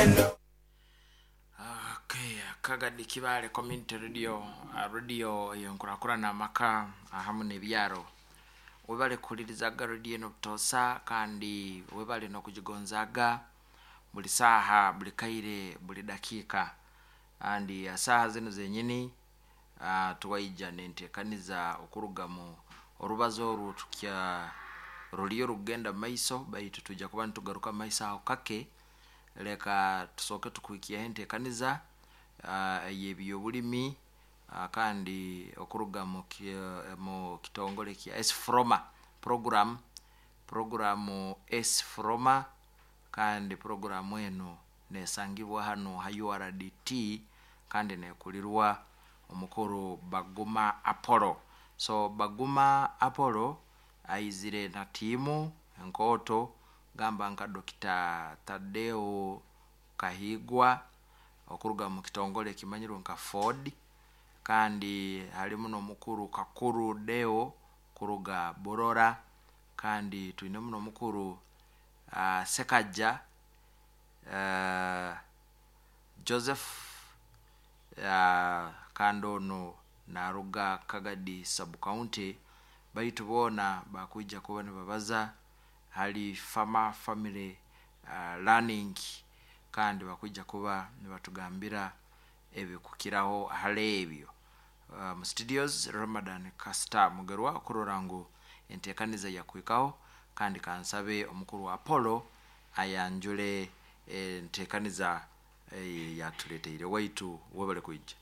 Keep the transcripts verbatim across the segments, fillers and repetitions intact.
Okay, Kagadi Kibale Community Radio, uh, radio yonkurakurana amaka ahamu n'ebyaro. Webale kulirizaga radio eno butosa kandi webale n'okugigonzaga buli saha buli kaire buli dakika andi asaha zino zenyini uh, tuwaija nentekaniza okurugamu orubazo rutukya ruliyo rugenda maiso baitu tujja kuba ntugaruka maiso aho kake leka tusoke tukwikiya entekaniza uh, yebiyo bulimi uh, kandi okuruga mu mu kitongole kya S-Froma program programu S-Froma kandi programu eno nesangibwa hano ha U R D T kandi nekulirwa omukuru Baguma Apollo. So Baguma Apollo aizire na timu enkoto gamba nka Dokita Tadeo Kahigwa okuruga mu kitongole kimanyiro nka Ford kandi halimu no mukuru Kakuru Deo kuruga Borora kandi tuine muno mukuru uh, Sekaja uh, Joseph uh, kandono naruga Kagadi sub county baitu bona bakuja kuba ne babaza hali Farmer Family uh, Learning kandi bakuja kuba ne batugambira ebikukiraho hale ebyo uh, mu studios Ramadan Kasta mugerwa kurorango entekaniza yakwikaho kandi kansabe omukuru wa Apollo ayanjule entekaniza e, yatuleteire waitu webale kuija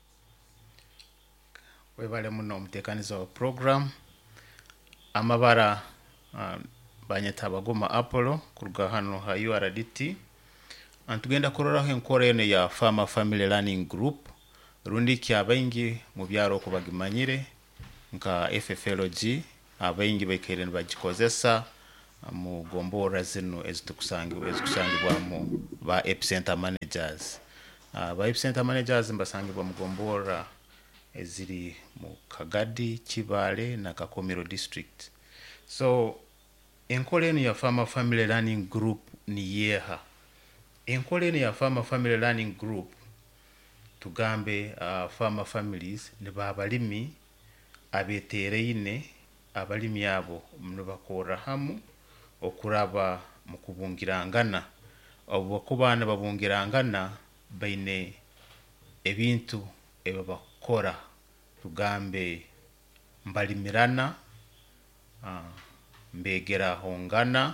webale muno omutekaniza wa program amabara uh, banyeta Baguma Apollo kuruga hano ha U R D T antugenda kuroraho enkora eno ya Farmer Family Learning Group rundi kyabaingi mu byaro ko bagimanyire nka F F L G abaingi baikere bagikozesa mu gombora zino ezitukusangibwa ezikusangibwa mu ba epicenter managers uh, ba epicenter managers mbasangibwa mu gombora eziri mu Kagadi Kibale na Kakomero district. So enkoleni ya Farmer Family Learning Group ni yeha enkoleni ya Farmer Family Learning Group tugambe uh, farmer families ne babalimi abetereine abalimi abo mnubakora hamu okuraba mukubungirangana obukubana babungirangana baine ebintu ebabakora tugambe mbalimirana uh, mbegera hongana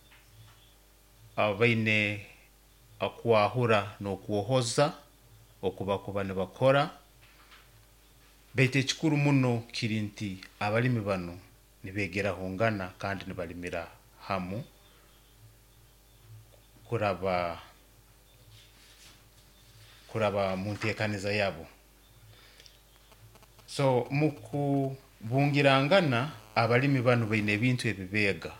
abaine akwahura no kuohoza okuba kuba ne bakora bete kikuru muno kirinti abalimi bano nibegera hongana kandi nibalimira hamu kuraba kuraba muntekaniza yabo. So muku bungirangana abalimi bano baine bintu ebibega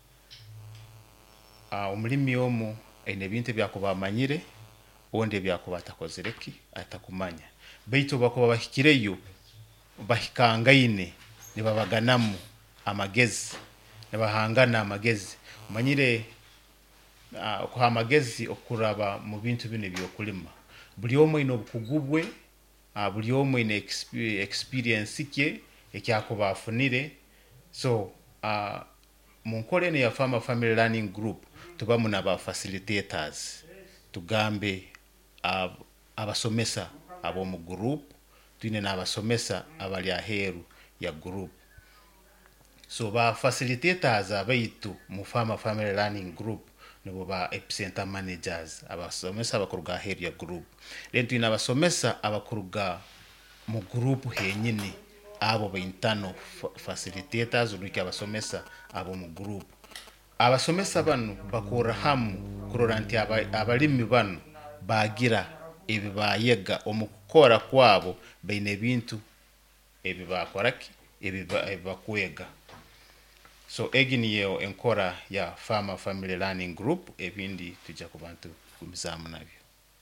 a umulimi omu aine bintu byakubamanyire onde byakubatakozereki atakumanya baitu bakuba bahikireyo bahikangaine nibabaganamu amagezi nibahangana amagezi manyire uh, kwa amagezi okuraba mu bintu bine byokulima buli omu ino bukugubwe uh, buli omu ine experience kye ekyakuba afunire. So uh, munkole ne ya Farmer Family Learning Group tuba muna ba facilitators tugambe ab, abasomesa abo mu group tuine na abasomesa abali aheru ya group. So ba facilitators abaitu mu Farmer Family Learning Group nibo ba epicenter managers abasomesa abakuruga aheru ya group. Then tuine abasomesa abakuruga mu group henyini abo baintano facilitators uruki abasomesa abo mu group. Abasomesa bano bakora hamu kuroranti abalimi bano bagira ebibayega omukora kwabo baine bintu ebibakoraki ebibakwega. So egini yeo enkora ya Farmer Family Learning Group ebindi tujja kubantu kumizamu nabyo.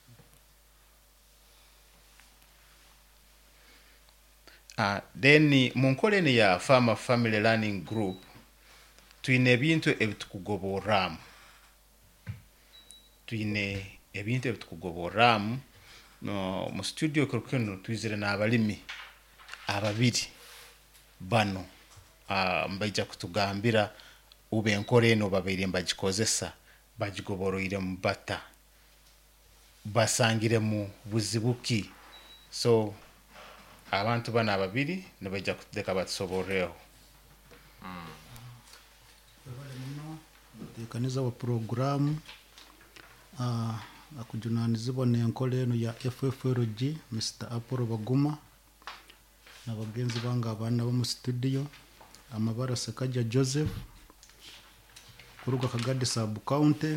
Ah, then munkolene ya Farmer Family Learning Group tuine bintu ebitukugoboramu tuine ebintu ebitukugoboramu no mu studio kurukino twizire n'abalimi ababiri bano uh, mbaija kutugambira ube enkora eno babaire mbagikozesa bagigoboroire mu bata basangire mu buzibuki so abantu bana ababiri nibaija kuteka batusoboreho tekaniza wa programu uh, akujunanizibwa n'enkola eno ya F F L G Mister Apollo Baguma na bagenzi banga abana bo mu studio amabara Sekaja Joseph kuruga Kagadi sub county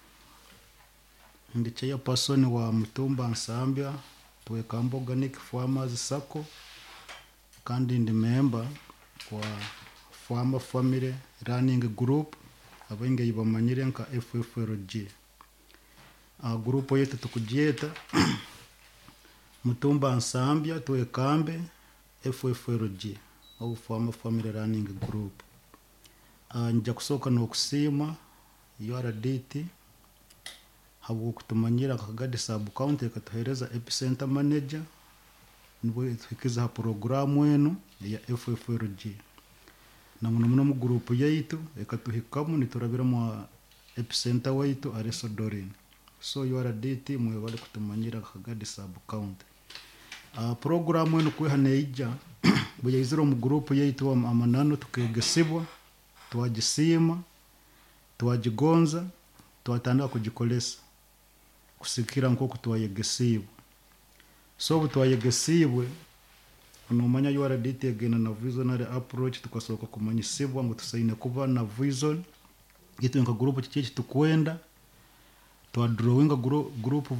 ndi chairperson wa Mutumba Nsambya Tuwekambo Organic Farmers Sacco kandi ndi member wa Farmer Family Running Group abenge ibamanyire nka F F L G. A group yetu tukujieta Mutumba Nsambya Tuwekambe F F L G au Farmer Family Running Group. Uh, nja kusoka n'okusima U R D T habu kutumanyira Kagadi sub county katuhereza epicenter manager nibo tukiza ha programu eno ya F F L G na muno muno mu group yaitu ekatuhikamu niturabira mu epicenter waitu Areso Dorin so U R D T mwe bali kutumanyira Kagadi sub county. Uh, programu eno kwihane ija buya iziro mu group yaitu amanano tukegesibwa twagisima twagigonza twatandika kugikolesa kusikira nko kutwayegesibwe so butwayegesibwe nomanya U R D T agena na visionary approach tukasoka kumanyisibwa ngo tusaine kuba na vision gitu nka group kiki tukwenda twa drawing group